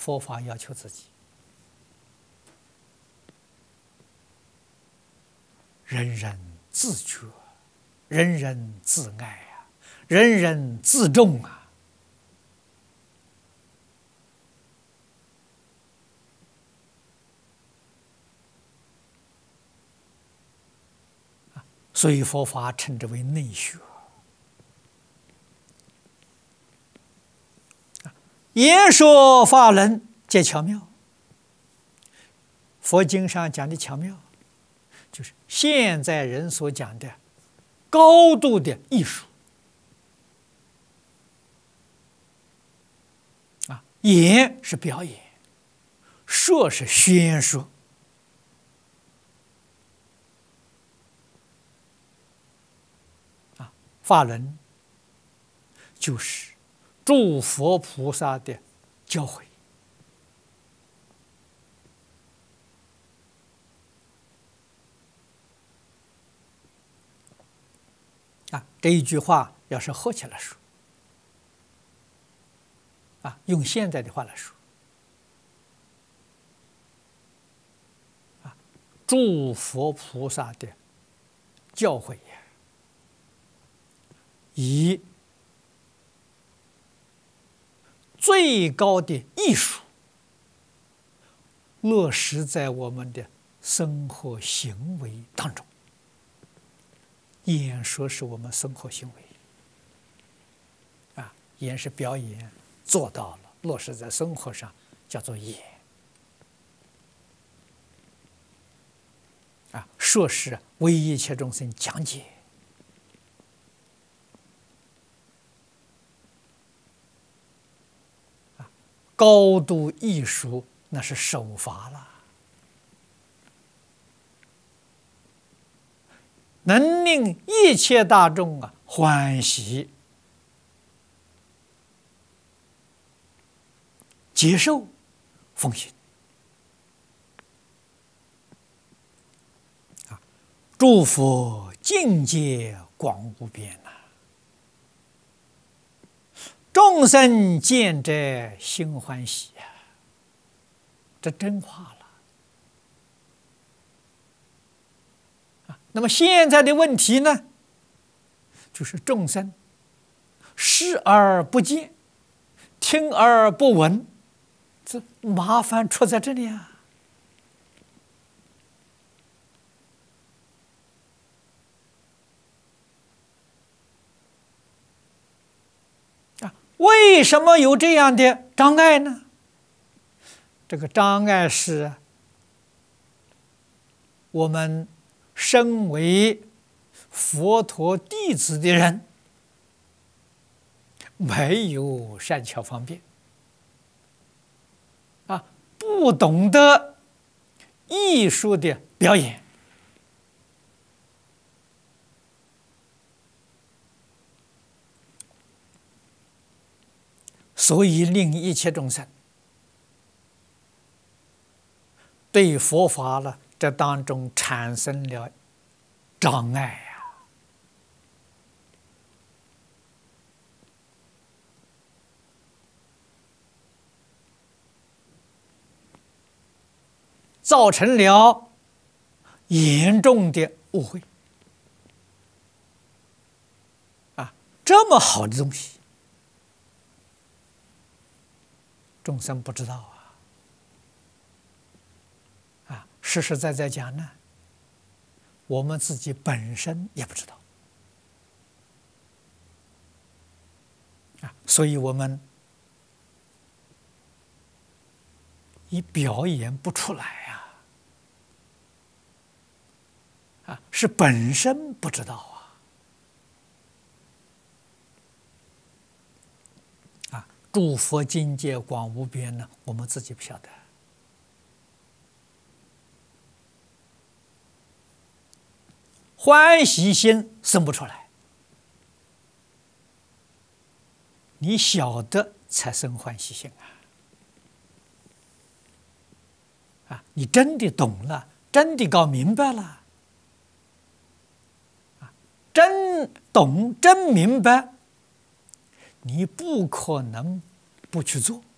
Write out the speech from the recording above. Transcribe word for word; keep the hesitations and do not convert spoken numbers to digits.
佛法要求自己，人人自觉，人人自爱啊，人人自重啊。所以佛法称之为内学。言说法轮皆巧妙。佛经上讲的巧妙，就是现在人所讲的高度的艺术啊，演是表演，说是宣说。啊，法轮就是诸佛菩萨的教诲。啊，这一句话要是合起来说，啊，用现在的话来说，啊，诸佛菩萨的教诲呀，以最高的艺术落实在我们的生活行为当中。演说是我们生活行为，啊，演是表演，做到了，落实在生活上，叫做演。啊，说是为一切众生讲解。啊，高度艺术那是手法了。能令一切大众啊欢喜、接受、奉行啊，诸佛境界广无边呐、啊，众生见者心欢喜呀、啊，这真话了。那么现在的问题呢，就是众生视而不见，听而不闻，这麻烦出在这里啊！啊，为什么有这样的障碍呢？这个障碍是我们身为佛陀弟子的人，没有善巧方便啊，不懂得艺术的表演，所以令一切众生对佛法了这当中产生了障碍呀、啊，造成了严重的误会啊！这么好的东西，众生不知道啊！啊，实实在在讲呢，我们自己本身也不知道啊，所以我们也表演不出来呀！啊，是本身不知道啊！啊，诸佛境界广无边呢，我们自己不晓得。欢喜心生不出来，你晓得才生欢喜心啊！啊，你真的懂了，真的搞明白了，啊，真懂真明白，你不可能不去做。